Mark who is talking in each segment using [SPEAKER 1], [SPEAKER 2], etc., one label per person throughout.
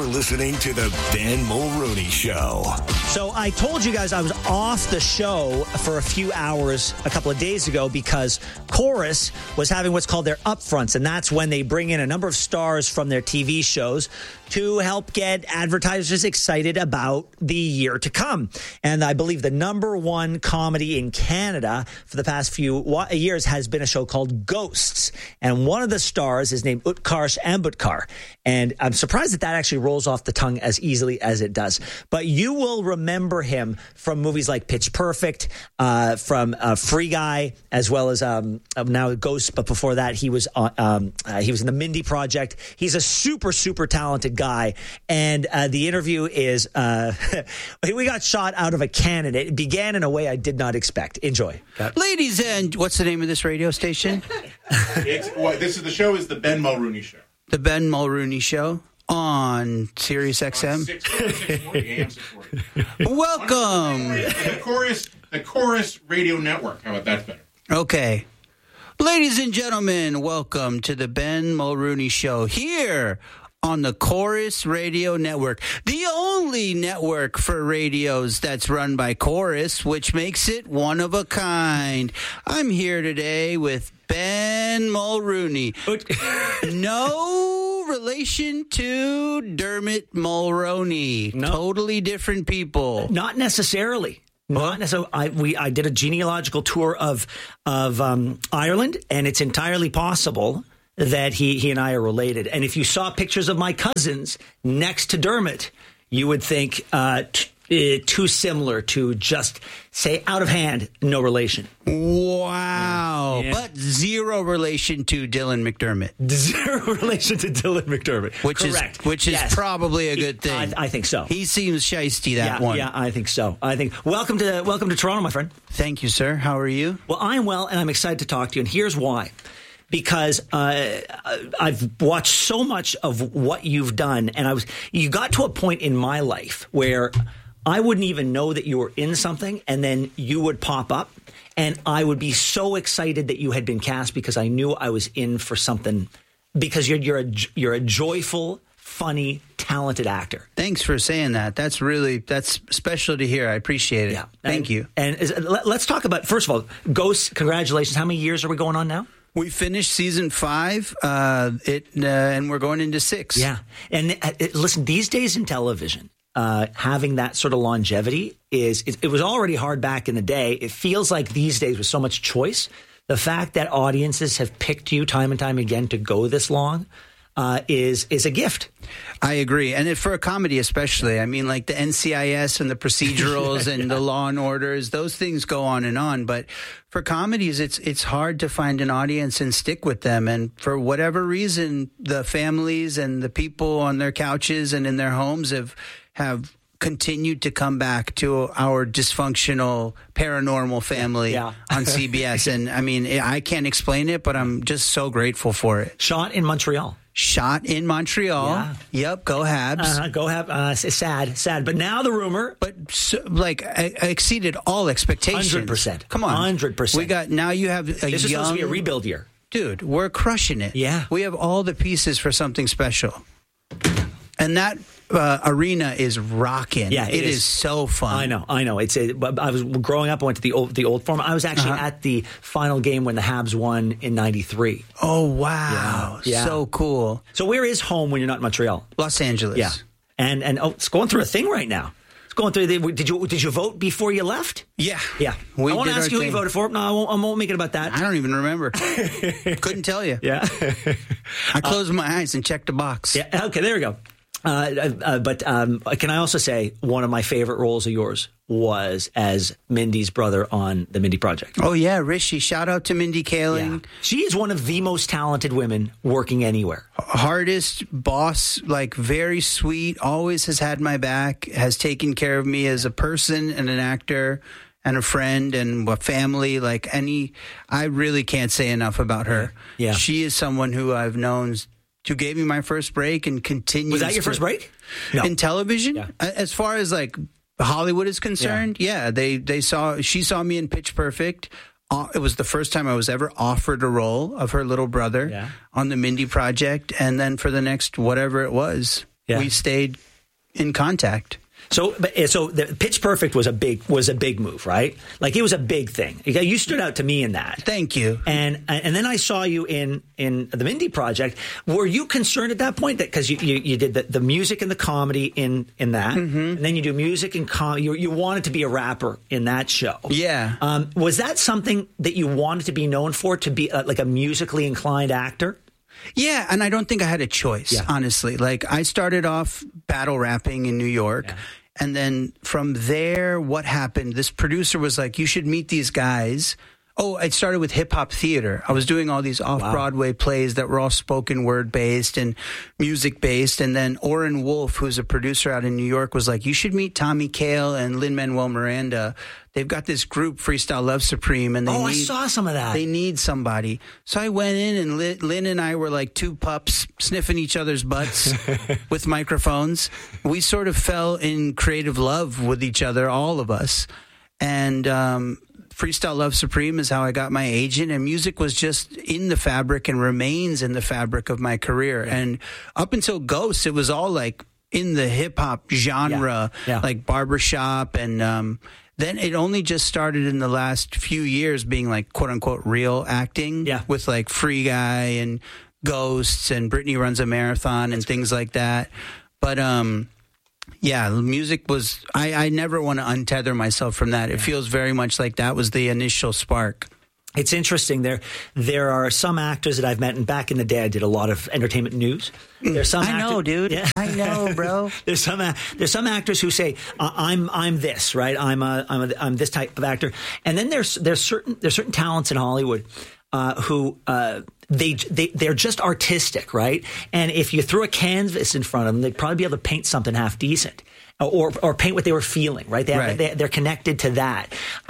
[SPEAKER 1] listening to the Ben Mulrooney Show.
[SPEAKER 2] So I told you guys I was off the show for a few hours a couple of days ago because Chorus was having what's called their upfronts, and that's when they bring in a number of stars from their TV shows to help get advertisers excited about the year to come. And I believe the number one comedy in Canada for the past few years has been a show called Ghosts. And one of the stars is named Utkarsh Ambudkar. And I'm surprised that actually rolls off the tongue as easily as it does. But you will remember him from movies like Pitch Perfect, from Free Guy, as well as now Ghosts. But before that, he was in the Mindy Project. He's a super, super talented guy. And the interview is, we got shot out of a cannon. It began in a way I did not expect. Enjoy.
[SPEAKER 3] Ladies and what's the name of this radio station?
[SPEAKER 4] The show is the Ben Mulrooney Show.
[SPEAKER 3] The Ben Mulrooney Show on Sirius XM.
[SPEAKER 4] 640 AM 640.
[SPEAKER 3] Welcome.
[SPEAKER 4] The Chorus Radio Network. How about that better?
[SPEAKER 3] Okay. Ladies and gentlemen, welcome to the Ben Mulrooney Show here on the Chorus Radio Network, the only network for radios that's run by Chorus, which makes it one of a kind. I'm here today with Ben Mulrooney. No relation to Dermot Mulroney.
[SPEAKER 2] No.
[SPEAKER 3] Totally different people.
[SPEAKER 2] Not necessarily. Not necessarily. I did a genealogical tour of Ireland, and it's entirely possible that he and I are related. And if you saw pictures of my cousins next to Dermot, you would think too similar to just say out of hand, no relation.
[SPEAKER 3] Wow. Yeah. But zero relation to Dylan McDermott.
[SPEAKER 2] Zero relation to Dylan McDermott.
[SPEAKER 3] Correct. Which is probably a good thing.
[SPEAKER 2] I think so.
[SPEAKER 3] He seems shiesty, one.
[SPEAKER 2] Yeah, I think so. Welcome to Toronto, my friend.
[SPEAKER 3] Thank you, sir. How are you?
[SPEAKER 2] Well, I'm well, and I'm excited to talk to you. And here's why. Because I've watched so much of what you've done, and you got to a point in my life where I wouldn't even know that you were in something, and then you would pop up, and I would be so excited that you had been cast because I knew I was in for something. Because you're a joyful, funny, talented actor.
[SPEAKER 3] Thanks for saying that. That's special to hear. I appreciate it. Yeah. Thank you.
[SPEAKER 2] And let's talk about, first of all, Ghosts. Congratulations. How many years are we going on now?
[SPEAKER 3] We finished season 5, and we're going into 6.
[SPEAKER 2] Yeah. And listen, these days in television, having that sort of longevity it was already hard back in the day. It feels like these days with so much choice, the fact that audiences have picked you time and time again to go this long is a gift.
[SPEAKER 3] I agree. And for a comedy especially, I mean, like the NCIS and the procedurals and the Law and Orders, those things go on and on. But for comedies, it's hard to find an audience and stick with them. And for whatever reason, the families and the people on their couches and in their homes have continued to come back to our dysfunctional paranormal family on CBS. And I mean, I can't explain it, but I'm just so grateful for it.
[SPEAKER 2] Shot in Montreal.
[SPEAKER 3] Yeah. Yep. Go Habs.
[SPEAKER 2] Go Habs. Sad. But now the rumor.
[SPEAKER 3] But exceeded all expectations.
[SPEAKER 2] 100%.
[SPEAKER 3] Come on.
[SPEAKER 2] 100%.
[SPEAKER 3] Now you have
[SPEAKER 2] This is supposed to be a rebuild year.
[SPEAKER 3] Dude, we're crushing it.
[SPEAKER 2] Yeah.
[SPEAKER 3] We have all the pieces for something special. And that arena is rocking.
[SPEAKER 2] Yeah,
[SPEAKER 3] it is so fun.
[SPEAKER 2] I know. I was growing up. I went to the old Forum. I was actually at the final game when the Habs won in '93.
[SPEAKER 3] Oh wow! Yeah. So cool.
[SPEAKER 2] So where is home when you're not in Montreal?
[SPEAKER 3] Los Angeles.
[SPEAKER 2] Yeah, and it's going through a thing right now. It's going through. Did you vote before you left?
[SPEAKER 3] Yeah.
[SPEAKER 2] I won't ask you who you voted for. No, I won't make it about that.
[SPEAKER 3] I don't even remember. Couldn't tell you.
[SPEAKER 2] Yeah.
[SPEAKER 3] I closed my eyes and checked a box.
[SPEAKER 2] Yeah. Okay. There we go. But can I also say one of my favorite roles of yours was as Mindy's brother on the Mindy Project?
[SPEAKER 3] Oh, yeah, Rishi. Shout out to Mindy Kaling.
[SPEAKER 2] Yeah. She is one of the most talented women working anywhere.
[SPEAKER 3] Hardest boss, like very sweet, always has had my back, has taken care of me as a person and an actor and a friend and a family. I really can't say enough about her.
[SPEAKER 2] Yeah.
[SPEAKER 3] She is someone who I've known who gave me my first break and continues.
[SPEAKER 2] Was that your first break?
[SPEAKER 3] No. In television? Yeah. As far as Hollywood is concerned, she saw me in Pitch Perfect. It was the first time I was ever offered a role of her little brother on the Mindy Project. And then for the next whatever it was, we stayed in contact.
[SPEAKER 2] So the Pitch Perfect was a big move, right? Like, it was a big thing. You stood out to me in that.
[SPEAKER 3] Thank you.
[SPEAKER 2] And then I saw you in the Mindy Project. Were you concerned at that point that because you did the music and the comedy in that, and then you do music and comedy, you wanted to be a rapper in that show?
[SPEAKER 3] Yeah.
[SPEAKER 2] Was that something that you wanted to be known for, to be like a musically inclined actor?
[SPEAKER 3] Yeah, and I don't think I had a choice, honestly. Like, I started off battle rapping in New York, and then from there, what happened? This producer was like, you should meet these guys. Oh, I started with hip-hop theater. I was doing all these off-Broadway plays that were all spoken word-based and music-based, and then Oren Wolf, who's a producer out in New York, was like, you should meet Tommy Kail and Lin-Manuel Miranda. They've got this group, Freestyle Love Supreme, and
[SPEAKER 2] I saw some of that.
[SPEAKER 3] They need somebody. So I went in, and Lynn and I were like two pups sniffing each other's butts with microphones. We sort of fell in creative love with each other, all of us. And Freestyle Love Supreme is how I got my agent, and music was just in the fabric and remains in the fabric of my career. Yeah. And up until Ghosts, it was all like in the hip hop genre, like barbershop. And then it only just started in the last few years being like quote unquote real acting with like Free Guy and Ghosts and Brittany Runs a Marathon and things like that. But yeah, music was, I never want to untether myself from that. It feels very much like that was the initial spark.
[SPEAKER 2] It's interesting. There are some actors that I've met, and back in the day, I did a lot of entertainment news. There's some
[SPEAKER 3] I know, dude. Yeah. I know, bro.
[SPEAKER 2] There's some actors who say, I'm this, right? I'm this type of actor. And then there's certain talents in Hollywood who they're just artistic, right? And if you threw a canvas in front of them, they'd probably be able to paint something half decent, or paint what they were feeling, right? They're connected to that.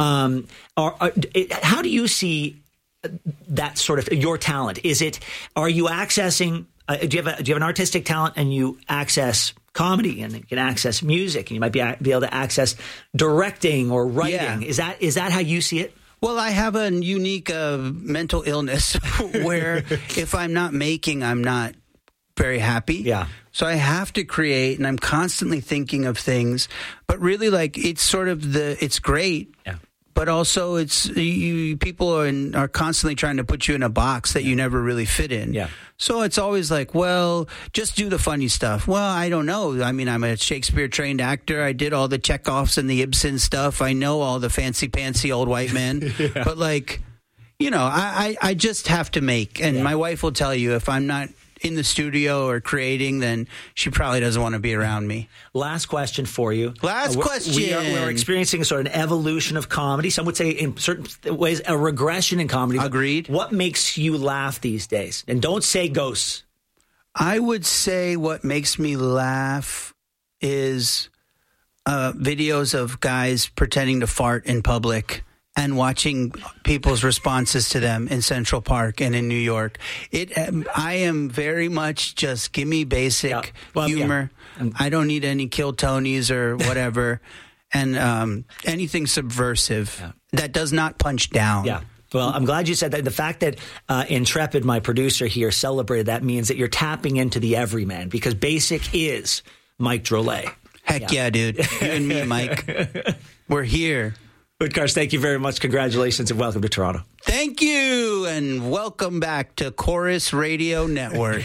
[SPEAKER 2] How do you see that sort of your talent? Are you accessing? Do you have an artistic talent and you access comedy and you can access music and you might be able to access directing or writing? Yeah. Is that how you see it?
[SPEAKER 3] Well, I have a unique mental illness where if I'm not making, I'm not very happy. Yeah. So I have to create, and I'm constantly thinking of things. But really, like, it's sort of it's great. Yeah. But also, it's people are constantly trying to put you in a box that you never really fit in. Yeah. So it's always like, well, just do the funny stuff. Well, I don't know. I mean, I'm a Shakespeare-trained actor. I did all the Chekhovs and the Ibsen stuff. I know all the fancy-pantsy old white men. But, like, you know, I just have to make. And my wife will tell you if I'm not in the studio or creating, then she probably doesn't want to be around me.
[SPEAKER 2] Last question for you.
[SPEAKER 3] Last question.
[SPEAKER 2] We're experiencing sort of an evolution of comedy. Some would say in certain ways a regression in comedy.
[SPEAKER 3] Agreed.
[SPEAKER 2] What makes you laugh these days? And don't say Ghosts.
[SPEAKER 3] I would say what makes me laugh is videos of guys pretending to fart in public and watching people's responses to them in Central Park and in New York. I am very much just give me basic humor. Yeah. I don't need any Kill Tonys or whatever. And anything subversive that does not punch down. Yeah.
[SPEAKER 2] Well, I'm glad you said that. The fact that Intrepid, my producer here, celebrated that means that you're tapping into the everyman, because basic is Mike Drolet.
[SPEAKER 3] Heck yeah, dude. You and me, Mike. We're here.
[SPEAKER 2] Utkarsh, thank you very much. Congratulations and welcome to Toronto.
[SPEAKER 3] Thank you, and welcome back to Chorus Radio Network.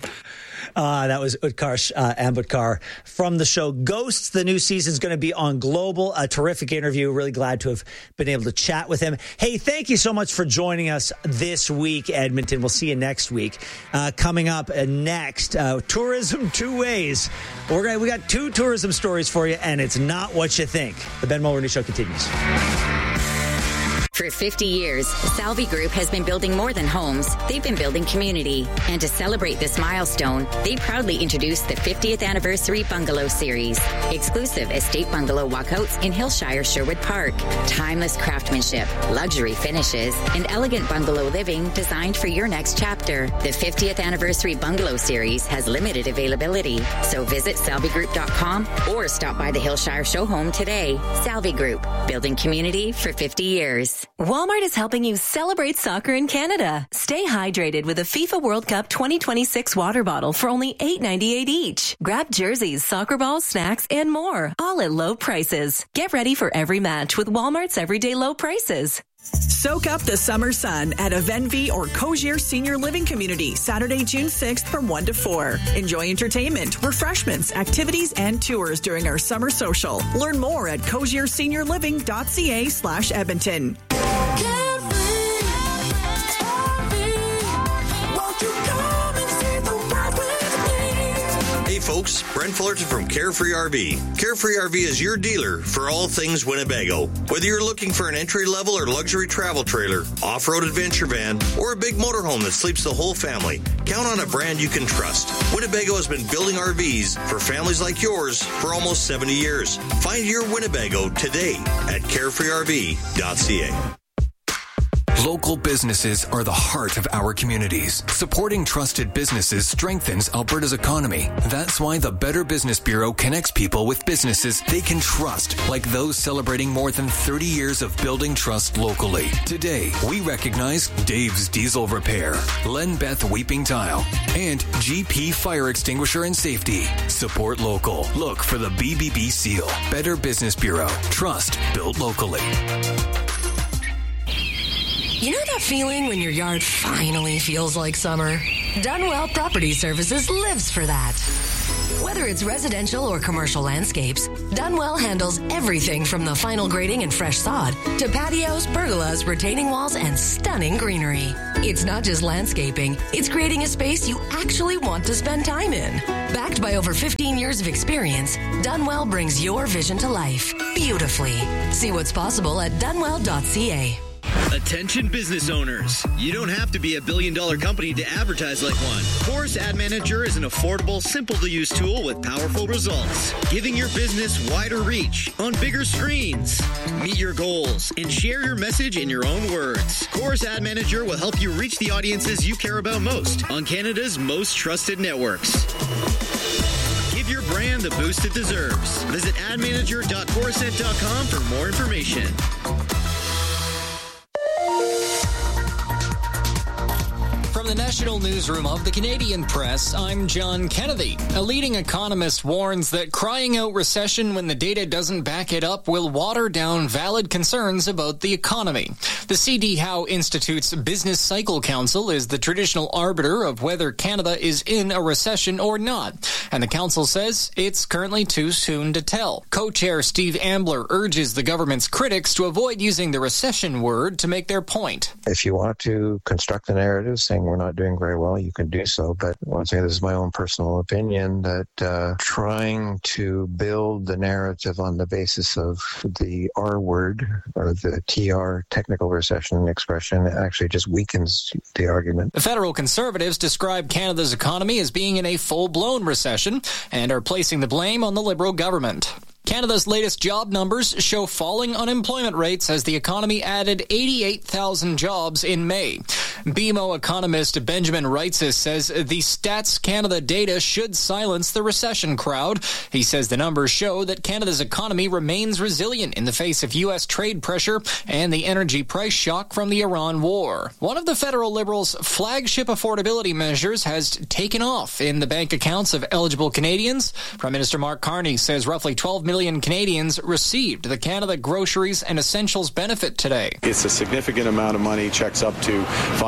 [SPEAKER 2] That was Utkarsh Ambudkar from the show Ghosts. The new season is going to be on Global. A terrific interview. Really glad to have been able to chat with him. Hey, thank you so much for joining us this week, Edmonton. We'll see you next week. Coming up next, tourism two ways. We got two tourism stories for you, and it's not what you think. The Ben Mulroney Show continues.
[SPEAKER 5] For 50 years, Salvi Group has been building more than homes. They've been building community. And to celebrate this milestone, they proudly introduced the 50th Anniversary Bungalow Series. Exclusive estate bungalow walkouts in Hillshire Sherwood Park. Timeless craftsmanship, luxury finishes, and elegant bungalow living designed for your next chapter. The 50th Anniversary Bungalow Series has limited availability. So visit salvigroup.com or stop by the Hillshire Show Home today. Salvi Group, building community for 50 years.
[SPEAKER 6] Walmart is helping you celebrate soccer in Canada. Stay hydrated with a FIFA World Cup 2026 water bottle for only $8.98 each. Grab jerseys, soccer balls, snacks, and more, all at low prices. Get ready for every match with Walmart's everyday low prices.
[SPEAKER 7] Soak up the summer sun at a Venvi or Cogier Senior Living Community, Saturday, June 6th from 1 to 4. Enjoy entertainment, refreshments, activities, and tours during our summer social. Learn more at cogierseniorliving.ca/Edmonton.
[SPEAKER 8] Hey folks, Brent Fullerton from Carefree RV. Carefree RV is your dealer for all things Winnebago. Whether you're looking for an entry-level or luxury travel trailer, off-road adventure van, or a big motorhome that sleeps the whole family, count on a brand you can trust. Winnebago has been building RVs for families like yours for almost 70 years. Find your Winnebago today at carefreerv.ca.
[SPEAKER 1] Local businesses are the heart of our communities. Supporting trusted businesses strengthens Alberta's economy. That's why the Better Business Bureau connects people with businesses they can trust, like those celebrating more than 30 years of building trust locally. Today, we recognize Dave's Diesel Repair, Len Beth Weeping Tile, and GP Fire Extinguisher and Safety. Support local. Look for the BBB seal. Better Business Bureau. Trust built locally.
[SPEAKER 9] You know that feeling when your yard finally feels like summer? Dunwell Property Services lives for that. Whether it's residential or commercial landscapes, Dunwell handles everything from the final grading and fresh sod to patios, pergolas, retaining walls, and stunning greenery. It's not just landscaping, it's creating a space you actually want to spend time in. Backed by over 15 years of experience, Dunwell brings your vision to life beautifully. See what's possible at dunwell.ca.
[SPEAKER 10] Attention business owners. You don't have to be a billion-dollar company to advertise like one. Chorus Ad Manager is an affordable, simple-to-use tool with powerful results, giving your business wider reach on bigger screens. Meet your goals and share your message in your own words. Chorus Ad Manager will help you reach the audiences you care about most on Canada's most trusted networks. Give your brand the boost it deserves. Visit admanager.chorusnet.com for more information.
[SPEAKER 11] From the National Newsroom of the Canadian Press, I'm John Kennedy. A leading economist warns that crying out recession when the data doesn't back it up will water down valid concerns about the economy. The C.D. Howe Institute's Business Cycle Council is the traditional arbiter of whether Canada is in a recession or not, and the council says it's currently too soon to tell. Co-chair Steve Ambler urges the government's critics to avoid using the recession word to make their point.
[SPEAKER 12] If you want to construct a narrative saying we're not doing very well, you can do so. But once again, this is my own personal opinion that trying to build the narrative on the basis of the R word or the TR, technical recession expression, actually just weakens the argument.
[SPEAKER 11] The federal Conservatives describe Canada's economy as being in a full-blown recession and are placing the blame on the Liberal government. Canada's latest job numbers show falling unemployment rates as the economy added 88,000 jobs in May. BMO economist Benjamin Reitzes says the Stats Canada data should silence the recession crowd. He says the numbers show that Canada's economy remains resilient in the face of U.S. trade pressure and the energy price shock from the Iran war. One of the federal Liberals' flagship affordability measures has taken off in the bank accounts of eligible Canadians. Prime Minister Mark Carney says roughly 12 million Canadians received the Canada Groceries and Essentials benefit today.
[SPEAKER 13] It's a significant amount of money, checks up to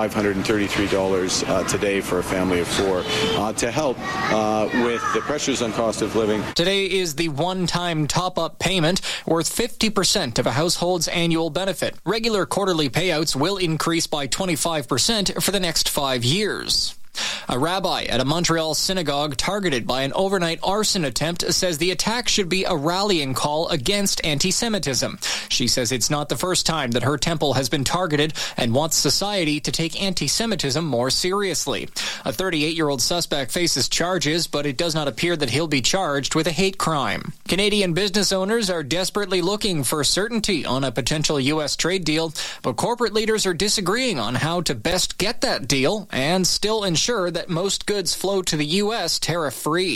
[SPEAKER 13] $533 today for a family of four to help with the pressures on cost of living.
[SPEAKER 11] Today is the one-time top-up payment worth 50% of a household's annual benefit. Regular quarterly payouts will increase by 25% for the next 5 years. A rabbi at a Montreal synagogue targeted by an overnight arson attempt says the attack should be a rallying call against anti-Semitism. She says it's not the first time that her temple has been targeted and wants society to take anti-Semitism more seriously. A 38-year-old suspect faces charges, but it does not appear that he'll be charged with a hate crime. Canadian business owners are desperately looking for certainty on a potential U.S. trade deal, but corporate leaders are disagreeing on how to best get that deal and still ensure that most goods flow to the U.S. tariff-free.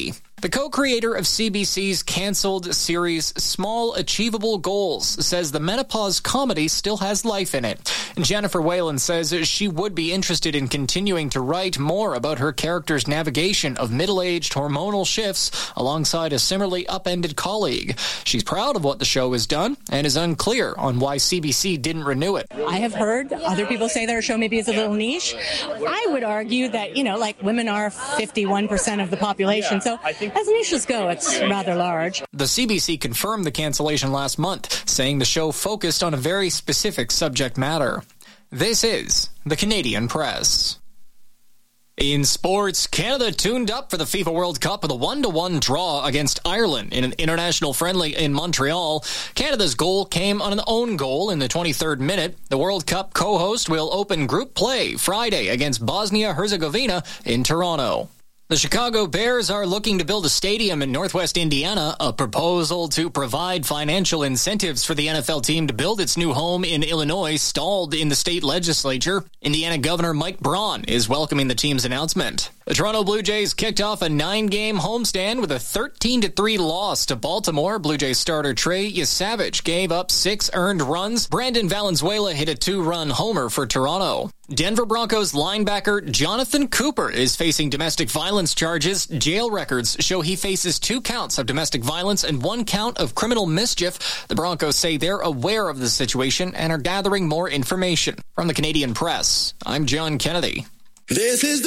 [SPEAKER 11] The co-creator of CBC's canceled series Small Achievable Goals says the menopause comedy still has life in it. Jennifer Whalen says she would be interested in continuing to write more about her character's navigation of middle-aged hormonal shifts alongside a similarly upended colleague. She's proud of what the show has done and is unclear on why CBC didn't renew it.
[SPEAKER 14] I have heard other people say their show maybe is a little niche. I would argue that, like women are 51% of the population. So as niches go, it's rather large.
[SPEAKER 11] The CBC confirmed the cancellation last month, saying the show focused on a very specific subject matter. This is the Canadian Press. In sports, Canada tuned up for the FIFA World Cup with a 1-1 draw against Ireland in an international friendly in Montreal. Canada's goal came on an own goal in the 23rd minute. The World Cup co-host will open group play Friday against Bosnia-Herzegovina in Toronto. The Chicago Bears are looking to build a stadium in northwest Indiana. A proposal to provide financial incentives for the NFL team to build its new home in Illinois stalled in the state legislature. Indiana Governor Mike Braun is welcoming the team's announcement. The Toronto Blue Jays kicked off a 9-game homestand with a 13-3 loss to Baltimore. Blue Jays starter Trey Yesavage gave up 6 earned runs. Brandon Valenzuela hit a 2-run homer for Toronto. Denver Broncos linebacker Jonathan Cooper is facing domestic violence charges. Jail records show he faces 2 counts of domestic violence and 1 count of criminal mischief. The Broncos say they're aware of the situation and are gathering more information. From the Canadian Press, I'm John Kennedy.
[SPEAKER 15] This is